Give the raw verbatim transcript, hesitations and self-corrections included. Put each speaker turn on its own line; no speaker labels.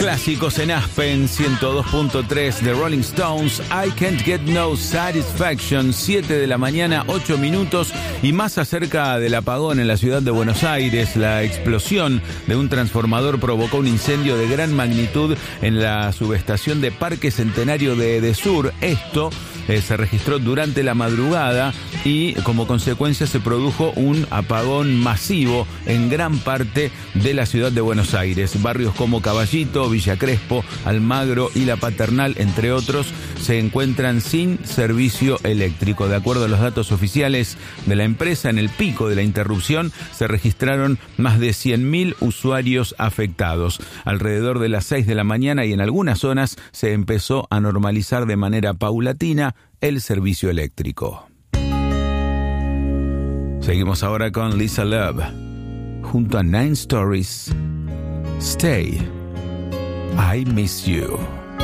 Clásicos en Aspen, ciento dos punto tres de Rolling Stones, I Can't Get No Satisfaction, siete de la mañana, ocho minutos, y más acerca del apagón en la ciudad de Buenos Aires. La explosión de un transformador provocó un incendio de gran magnitud en la subestación de Parque Centenario de Edesur. Esto eh, se registró durante la madrugada y como consecuencia se produjo un apagón masivo en gran parte de la ciudad de Buenos Aires. Barrios como Caballito, Villa Crespo, Almagro y La Paternal, entre otros, se encuentran sin servicio eléctrico. De acuerdo a los datos oficiales de la empresa, en el pico de la interrupción se registraron más de cien mil usuarios afectados. Alrededor de las seis de la mañana y en algunas zonas se empezó a normalizar de manera paulatina el servicio eléctrico. Seguimos ahora con Lisa Love, junto a Nine Stories, Stay, I Miss You.